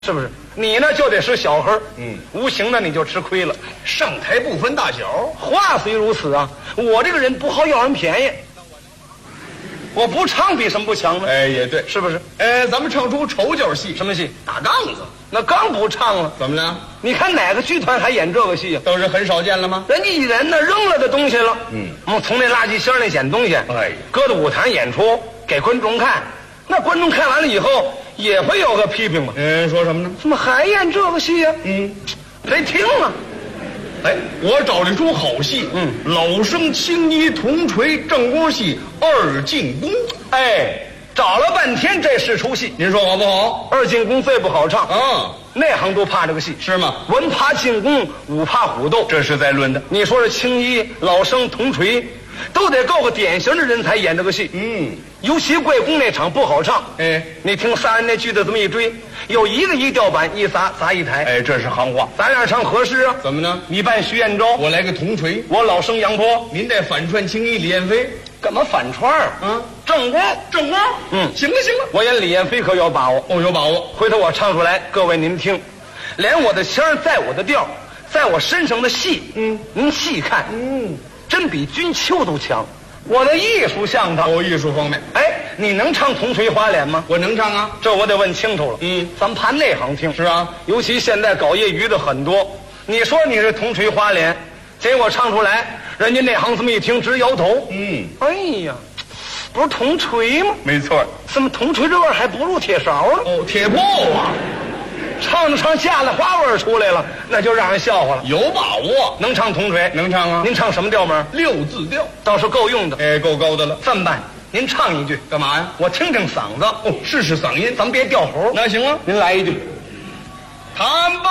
是不是？你呢就得使小黑，无形的你就吃亏了。 上台不分大小， 话虽如此啊，我这个人不好要人便宜，我不唱比什么不强呢？ 哎，也对， 是不是？ 咱们唱出丑角戏， 什么戏？ 打杠子。 那刚不唱了， 怎么了？ 你看哪个剧团还演这个戏啊？ 都是很少见了吗？ 人家艺人呢扔了的东西了，我们从那垃圾箱里捡东西，搁到舞台演出给观众看，那观众看完了以后也会有个批评嘛。 说什么呢？ 怎么还演这个戏呀？谁听啊？ 我找了一出好戏，老生青衣铜锤正宫戏二进宫。 找了半天这是出戏， 您说好不好？ 二进宫最不好唱啊， 内行都怕这个戏， 是吗？ 文怕进宫，武怕虎斗， 这是在论的。 你说是青衣、老生、铜锤，都得够个典型的人才演这个戏。尤其贵宫那场不好唱。你听仨人那句子这么一追，有一个一调板一砸一台。这是行话，咱俩唱合适啊？怎么呢？你扮徐彦昭， 我来个铜锤， 我老生杨波， 您带反串青衣李彦飞。 干嘛反串啊？正宫。行了，我演李彦飞可有把握。 有把握。 回头我唱出来，各位您听，连我的腔在我的调，在我身上的戏，您细看，真比君秋都强。我的艺术相当。 艺术方面。 你能唱铜锤花脸吗？ 我能唱啊， 这我得问清楚了。咱们盘内行听。 是啊， 尤其现在搞业余的很多。你说你是铜锤花脸，结果唱出来，人家内行这么一听直摇头。哎呀，不是铜锤吗？ 没错。 怎么铜锤这味儿还不如铁勺呢？ 铁炮啊！ 唱着唱下来花味儿出来了，那就让人笑话了。 有把握， 能唱铜锤？ 能唱啊。 您唱什么调门 ？6字调， 倒是够用的。 够高的了。 这么办，您唱一句。 干嘛呀？ 我听听嗓子。 试试嗓音， 咱们别掉喉。 那行啊， 您来一句。 弹吧